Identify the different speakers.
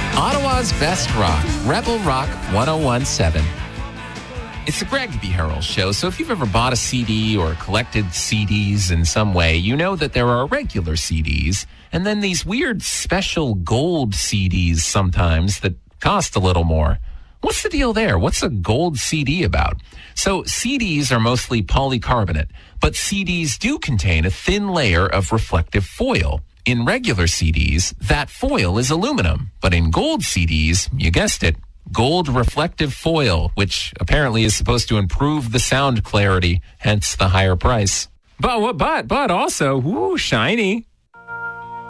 Speaker 1: Ottawa's best rock, Rebel Rock 1017. It's the Greg B. Harrell Show, so if you've ever bought a CD or collected CDs in some way, you know that there are regular CDs and then these weird special gold CDs sometimes that cost a little more. What's the deal there? What's a gold CD about? So CDs are mostly polycarbonate, but CDs do contain a thin layer of reflective foil. In regular CDs, that foil is aluminum, but in gold CDs, you guessed it, gold reflective foil, which apparently is supposed to improve the sound clarity, hence the higher price. But also, shiny.